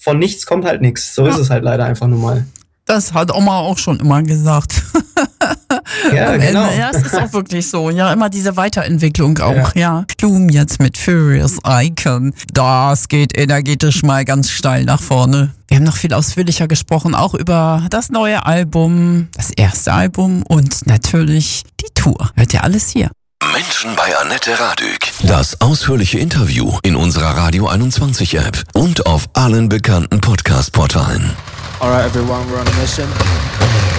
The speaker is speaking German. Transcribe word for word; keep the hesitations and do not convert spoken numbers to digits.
von nichts kommt halt nichts. So ja. ist es halt leider einfach nur mal. Das hat Oma auch schon immer gesagt. Ja, genau. Ja, es ist auch wirklich so. Ja, immer diese Weiterentwicklung auch. Ja, Klum jetzt mit Furious Icon. Das geht energetisch mal ganz steil nach vorne. Wir haben noch viel ausführlicher gesprochen, auch über das neue Album, das erste Album und natürlich die Tour. Hört ihr alles hier. Menschen bei Annette Radück. Das ausführliche Interview in unserer Radio einundzwanzig App und auf allen bekannten Podcast-Portalen. Alright everyone, we're on a mission.